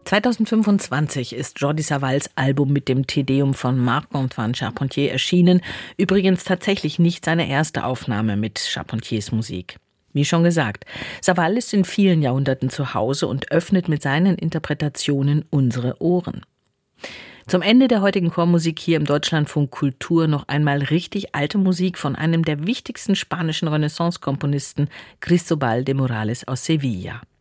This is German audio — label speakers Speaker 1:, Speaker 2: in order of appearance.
Speaker 1: 2025 ist Jordi Savalls Album mit dem Te Deum von Marc-Antoine Charpentier erschienen. Übrigens tatsächlich nicht seine erste Aufnahme mit Charpentiers Musik. Wie schon gesagt, Savall ist in vielen Jahrhunderten zu Hause und öffnet mit seinen Interpretationen unsere Ohren. Zum Ende der heutigen Chormusik hier im Deutschlandfunk Kultur noch einmal richtig alte Musik von einem der wichtigsten spanischen Renaissance-Komponisten, Cristobal de Morales aus Sevilla.